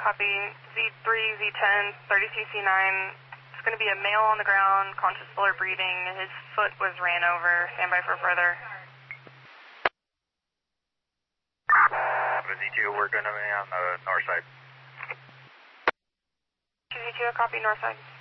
Copy. Z3, Z10, 30cc9. It's going to be a male on the ground, conscious, full or breathing. His foot was ran over. Stand by for further. Z2, we're going to be on the north side. Z2, copy north side.